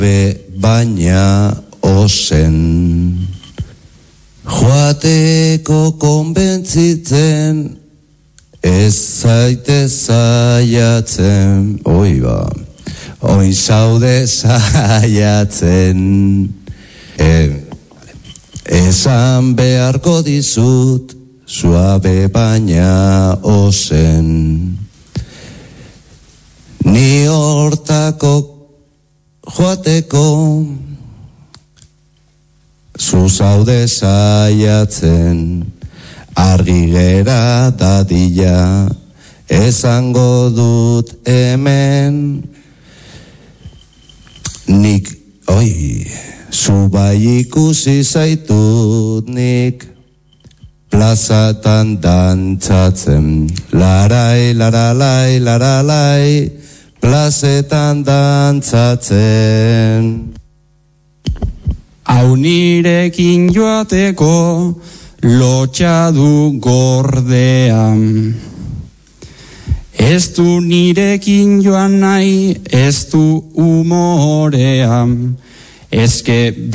baina ozen. Joateko konbentzitzen, ez zaite zaiatzen, oin zaude zaiatzen. Esan beharko dizut, suabe baina ozen. Ni hortako joateko, zu zaude zaiatzen. Argi gera dadila, esango dut hemen. Nik, zu bai ikusi zaitut nik, plazatan dantzatzen. Larai, laralai, laralai, plazetan dantzatzen. Hau nirekin joateko, lotxadu gordean. Ez du nirekin joan nahi, ez du umorean. Ez que